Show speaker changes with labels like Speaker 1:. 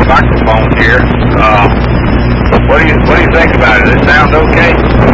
Speaker 1: microphones here. What do you think about it? Does it sound okay?